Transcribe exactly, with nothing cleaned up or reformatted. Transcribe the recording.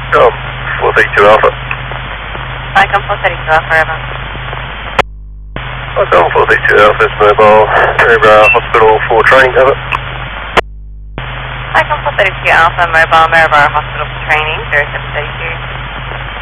Um, four thirty-two Alpha. Icon four thirty-two Alpha, over. Icon four thirty-two Alpha is mobile, Maryborough Hospital for training, over. Icon four thirty-two Alpha, mobile, Maryborough Hospital for training, zero seven thirty-two.